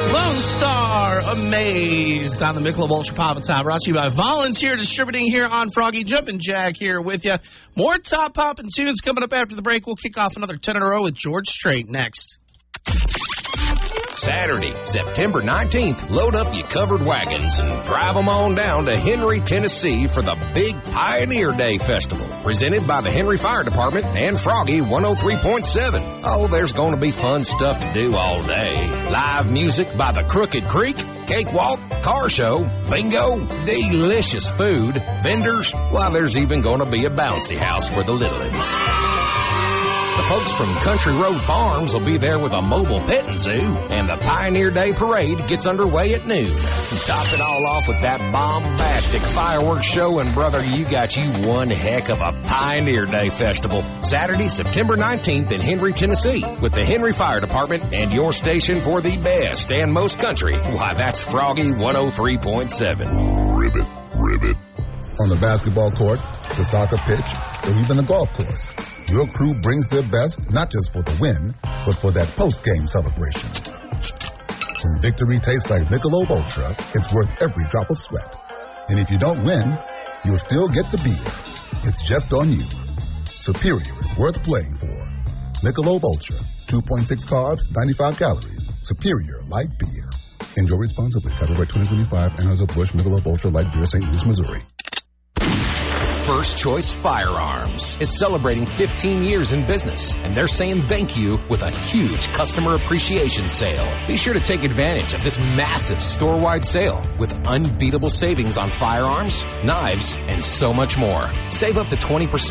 Lone Star Amazed on the Michelob Ultra Pop and Top, brought to you by Volunteer Distributing here on Froggy. Jumpin' Jack here with you. More top poppin' tunes coming up after the break. We'll kick off another 10 in a row with George Strait next. Saturday, September 19th, load up your covered wagons and drive them on down to Henry, Tennessee for the big Pioneer Day Festival, presented by the Henry Fire Department and Froggy 103.7. Oh, there's going to be fun stuff to do all day. Live music by the Crooked Creek, cakewalk, car show, bingo, delicious food, vendors, while there's even going to be a bouncy house for the little ones. The folks from Country Road Farms will be there with a mobile petting zoo, and the Pioneer Day Parade gets underway at noon. Top it all off with that bombastic fireworks show, and brother, you got you one heck of a Pioneer Day Festival. Saturday, September 19th in Henry, Tennessee, with the Henry Fire Department and your station for the best and most country. Why, that's Froggy 103.7. Ribbit. On the basketball court, the soccer pitch, or even the golf course, your crew brings their best, not just for the win, but for that post-game celebration. When victory tastes like Michelob Ultra, it's worth every drop of sweat. And if you don't win, you'll still get the beer. It's just on you. Superior is worth playing for. Michelob Ultra, 2.6 carbs, 95 calories. Superior light beer. Enjoy responsibly. Copyright 2025, Anheuser-Busch Michelob Ultra Light Beer, St. Louis, Missouri. First Choice Firearms is celebrating 15 years in business, and they're saying thank you with a huge customer appreciation sale. Be sure to take advantage of this massive store-wide sale with unbeatable savings on firearms, knives, and so much more. Save up to 20%